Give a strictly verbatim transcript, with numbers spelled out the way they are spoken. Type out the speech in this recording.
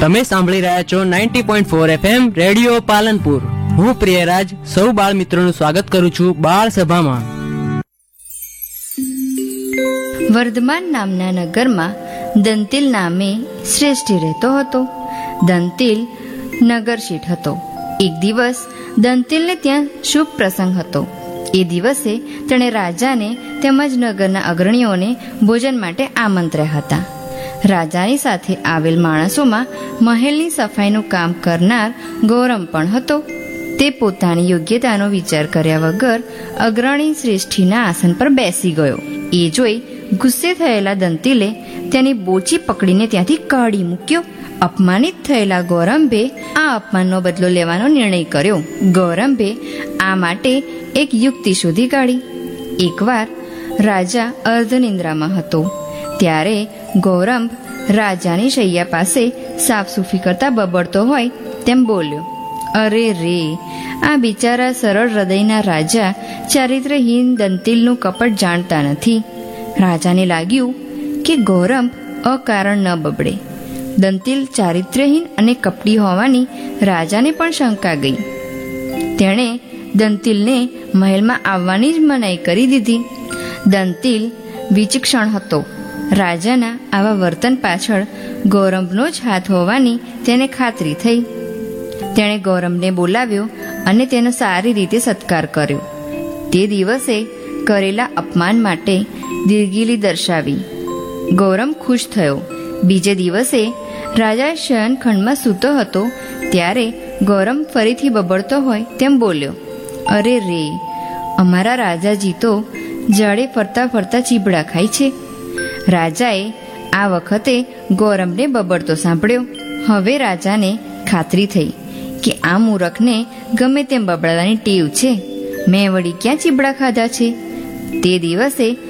તમે સાંભળી રહ્યા છો ninety point four FM radio Palanpur. હું પ્રિયરાજ સૌ બાળ મિત્રોનું સ્વાગત કરું છું બાળ સભામાં. વર્ધમાન નામના નગરમાં દંતિલ નામે શ્રેષ્ઠી રહેતો હતો. દંતિલ નગરશીઠ હતો. એક દિવસ દંતિલને ત્યાં શુભ પ્રસંગ હતો. એ દિવસે તેણે રાજાને તેમજ નગરના અગ્રણીઓને ભોજન માટે આમંત્ર્યા હતા. રાજાની સાથે આવેલ માણસોમાં મહેલની સફાઈનું કામ કરનાર ગૌરમ પણ હતો. તે પોતાની યોગ્યતાનો વિચાર કર્યા વગર અગ્રણી શ્રેષ્ઠીના આસન પર બેસી ગયો. એ જોઈ ગુસ્સે થયેલા દંતિલે તેની બોચી પકડીને ત્યાંથી કાઢી મૂક્યો. અપમાનિત થયેલા ગૌરંભે આ અપમાનનો બદલો લેવાનો નિર્ણય કર્યો. ગૌરંભે આ માટે એક યુક્તિ શોધી કાઢી. એકવાર રાજા અર્ધનિંદ્રામાં હતો. ત્યારે ગૌરંભ રાજાની શૈયા પાસે સાફસૂફી કરતા બબડતો હોય તેમ બોલ્યો, અરે રે, આ બિચારા સરળ હૃદયના રાજા ચારિત્રહીન દંતિલનું કપટ જાણતા નથી. રાજાને લાગ્યું કે ગૌરંભ અકારણ ન બબડે. દંતિલ ચારિત્રહીન અને કપટી હોવાની રાજાને પણ શંકા ગઈ. તેણે દંતિલને મહેલમાં આવવાની જ મનાઈ કરી દીધી. દંતિલ વિચક્ષણ હતો. રાજાના આવા વર્તન પાછળ ગૌરંભનો જ હાથ હોવાની તેને ખાતરી થઈ. તેણે ગૌરંભને બોલાવ્યો અને તેનો સારી રીતે સત્કાર કર્યો. તે દિવસે કરેલા અપમાન માટે દિલગીરી દર્શાવી. ગૌરંભ ખુશ થયો. બીજે દિવસે રાજા શયનખંડમાં સૂતો હતો. ત્યારે ગૌરંભ ફરીથી બબડતો હોય તેમ બોલ્યો, અરે રે, અમારા રાજાજી તો જાડે ફરતા ફરતા ચીબડા ખાય છે. રાજાએ આ વખતે ગૌરંભને બબડતો સાંભળ્યો. હવે રાજાને ખાતરી થઈ કે આ મૂરખને ગમે તેમ બબડાવાની ટેવ છે. મેં વળી ક્યાં ચીબડા ખાધા છે. તે દિવસે